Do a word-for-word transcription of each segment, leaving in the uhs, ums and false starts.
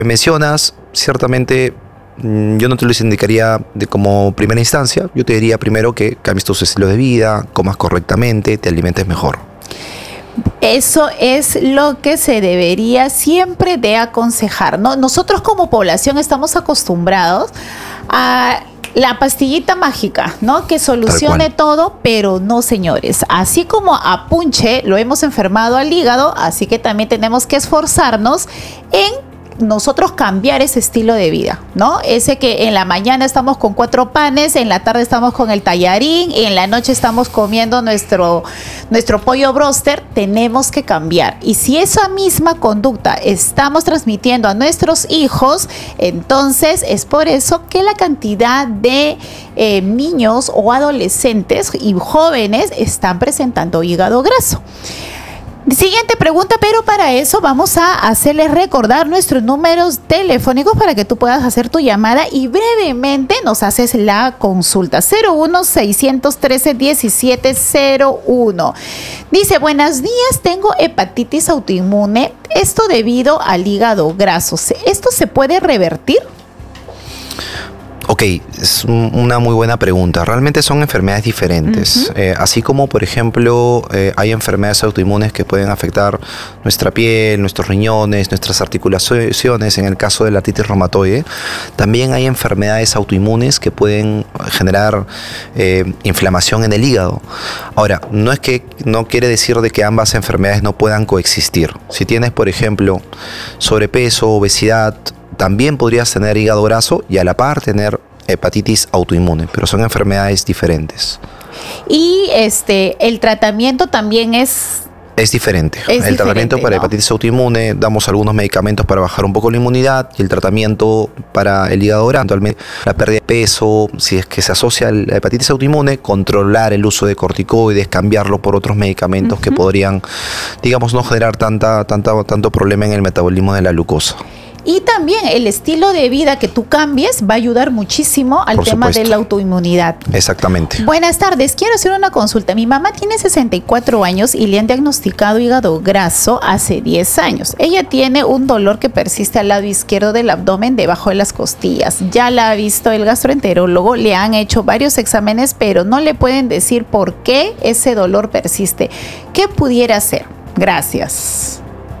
mencionas, ciertamente yo no te lo indicaría de como primera instancia. Yo te diría primero que cambies tu estilo de vida, comas correctamente, te alimentes mejor. Eso es lo que se debería siempre de aconsejar, ¿no? Nosotros como población estamos acostumbrados a la pastillita mágica, ¿no? Que solucione todo, pero no, señores. Así como a punche lo hemos enfermado al hígado, así que también tenemos que esforzarnos en nosotros cambiar ese estilo de vida, ¿no? Ese que en la mañana estamos con cuatro panes, en la tarde estamos con el tallarín y en la noche estamos comiendo nuestro, nuestro pollo broster. Tenemos que cambiar. Y si esa misma conducta estamos transmitiendo a nuestros hijos, entonces es por eso que la cantidad de eh, niños o adolescentes y jóvenes están presentando hígado graso. Siguiente pregunta, pero para eso vamos a hacerles recordar nuestros números telefónicos para que tú puedas hacer tu llamada y brevemente nos haces la consulta. cero uno, seiscientos trece, diecisiete cero uno. Dice, buenos días, tengo hepatitis autoinmune, esto debido al hígado graso. ¿Esto se puede revertir? Ok, es una muy buena pregunta. Realmente son enfermedades diferentes. Uh-huh. Eh, así como, por ejemplo, eh, hay enfermedades autoinmunes que pueden afectar nuestra piel, nuestros riñones, nuestras articulaciones, en el caso de la artritis reumatoide, también hay enfermedades autoinmunes que pueden generar eh, inflamación en el hígado. Ahora, no es que no quiere decir de que ambas enfermedades no puedan coexistir. Si tienes, por ejemplo, sobrepeso, obesidad, también podrías tener hígado graso y a la par tener hepatitis autoinmune, pero son enfermedades diferentes. Y este, el tratamiento también es... Es diferente. Es el tratamiento diferente, para ¿no? hepatitis autoinmune, damos algunos medicamentos para bajar un poco la inmunidad, y el tratamiento para el hígado graso, la pérdida de peso, si es que se asocia a la hepatitis autoinmune, controlar el uso de corticoides, cambiarlo por otros medicamentos uh-huh. que podrían, digamos, no generar tanta, tanta, tanto problema en el metabolismo de la glucosa. Y también el estilo de vida que tú cambies va a ayudar muchísimo al Por tema supuesto. de la autoinmunidad. Exactamente. Buenas tardes, quiero hacer una consulta. Mi mamá tiene sesenta y cuatro años y le han diagnosticado hígado graso hace diez años. Ella tiene un dolor que persiste al lado izquierdo del abdomen, debajo de las costillas. Ya la ha visto el gastroenterólogo, le han hecho varios exámenes, pero no le pueden decir por qué ese dolor persiste. ¿Qué pudiera hacer? Gracias.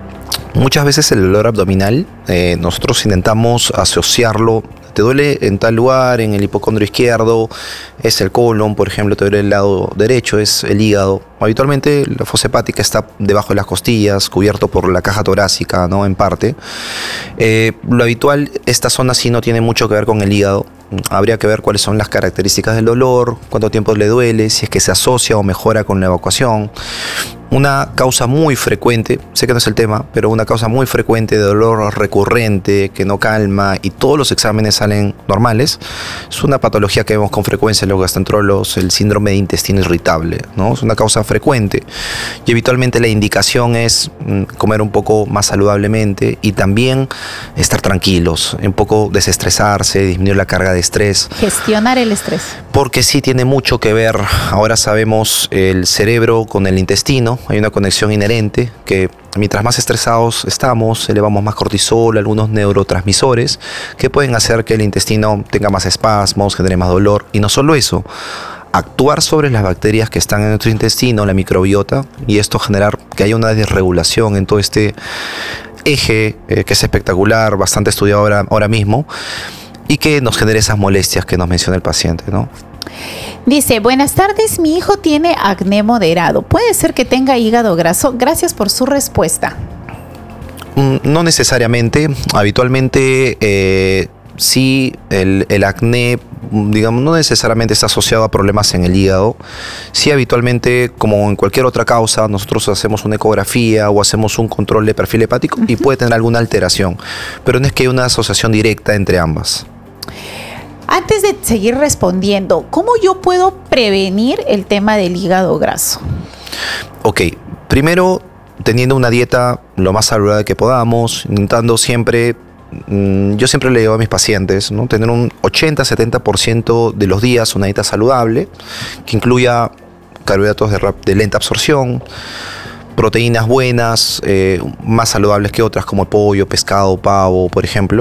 Muchas veces el dolor abdominal, eh, nosotros intentamos asociarlo. Te duele en tal lugar, en el hipocondrio izquierdo, es el colon, por ejemplo, te duele el lado derecho, es el hígado. Habitualmente la fosa hepática está debajo de las costillas, cubierto por la caja torácica, ¿no? En parte. Eh, lo habitual, esta zona sí no tiene mucho que ver con el hígado. Habría que ver cuáles son las características del dolor, cuánto tiempo le duele, si es que se asocia o mejora con la evacuación. Una causa muy frecuente, sé que no es el tema, pero una causa muy frecuente de dolor recurrente, que no calma y todos los exámenes salen normales, es una patología que vemos con frecuencia en los gastroenterólogos, el síndrome de intestino irritable, ¿no? Es una causa frecuente y habitualmente la indicación es mm, comer un poco más saludablemente y también estar tranquilos, un poco desestresarse, disminuir la carga de estrés. Gestionar el estrés. Porque sí tiene mucho que ver, ahora sabemos, el cerebro con el intestino. Hay una conexión inherente que mientras más estresados estamos, elevamos más cortisol, algunos neurotransmisores que pueden hacer que el intestino tenga más espasmos, genere más dolor. Y no solo eso, actuar sobre las bacterias que están en nuestro intestino, la microbiota, y esto generar que haya una desregulación en todo este eje eh, que es espectacular, bastante estudiado ahora, ahora mismo, y que nos genere esas molestias que nos menciona el paciente, ¿no? Dice, buenas tardes, mi hijo tiene acné moderado. ¿Puede ser que tenga hígado graso? Gracias por su respuesta. No necesariamente. Habitualmente eh, sí el, el acné, digamos, no necesariamente está asociado a problemas en el hígado. Sí, habitualmente, como en cualquier otra causa, nosotros hacemos una ecografía o hacemos un control de perfil hepático uh-huh. y puede tener alguna alteración, pero no es que haya una asociación directa entre ambas. Antes de seguir respondiendo, ¿cómo yo puedo prevenir el tema del hígado graso? Ok, primero teniendo una dieta lo más saludable que podamos, intentando siempre, mmm, yo siempre le digo a mis pacientes, ¿no? Tener un ochenta a setenta por ciento de los días una dieta saludable, que incluya carbohidratos de, rap- de lenta absorción, proteínas buenas, eh, más saludables que otras, como el pollo, pescado, pavo, por ejemplo.